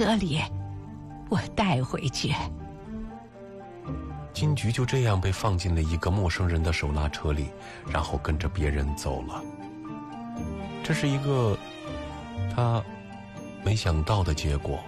车里，我带回去。 金菊就这样被放进了一个陌生人的手拉车里，然后跟着别人走了。这是一个他没想到的结果。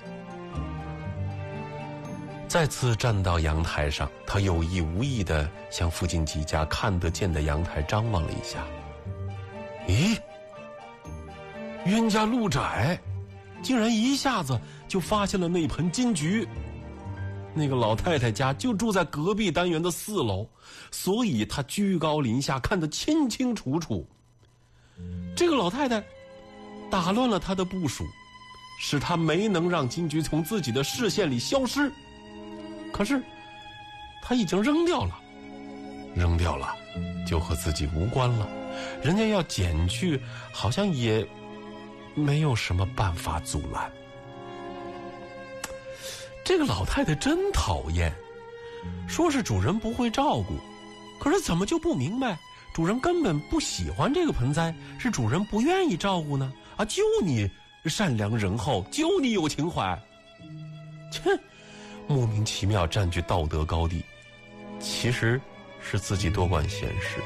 再次站到阳台上，他有意无意地向附近几家看得见的阳台张望了一下。咦，冤家路窄，竟然一下子就发现了那盆金菊。那个老太太家就住在隔壁单元的4楼，所以他居高临下看得清清楚楚。这个老太太打乱了他的部署，使他没能让金菊从自己的视线里消失。可是他已经扔掉了，扔掉了就和自己无关了，人家要捡去好像也没有什么办法阻拦。这个老太太真讨厌，说是主人不会照顾，可是怎么就不明白主人根本不喜欢这个盆栽，是主人不愿意照顾呢？啊，就你善良仁厚，就你有情怀，切，莫名其妙占据道德高地，其实是自己多管闲事。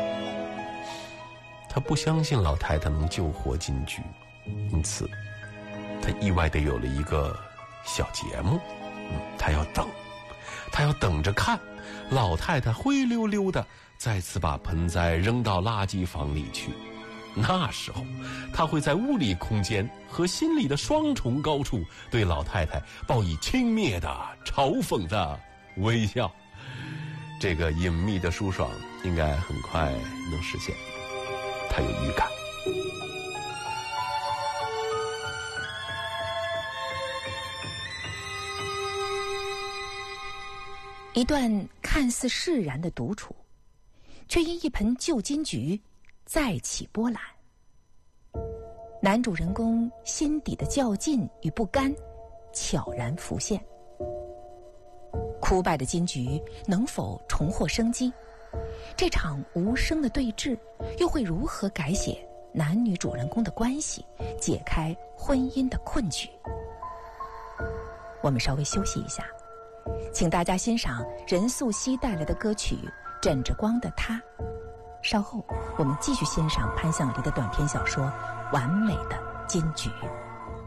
他不相信老太太能救活金菊，因此他意外地有了一个小节目。他要等着看老太太灰溜溜的再次把盆栽扔到垃圾房里去。那时候他会在物理空间和心理的双重高处对老太太报以轻蔑的嘲讽的微笑。这个隐秘的舒爽应该很快能实现，他有预感。 一段看似释然的独处，却因一盆旧金菊再起波澜。男主人公心底的较劲与不甘悄然浮现。枯败的金菊能否重获生机？这场无声的对峙又会如何改写男女主人公的关系，解开婚姻的困局？我们稍微休息一下，请大家欣赏任素汐带来的歌曲《枕着光的他》。稍后我们继续欣赏潘向黎的短篇小说《完美的金菊》。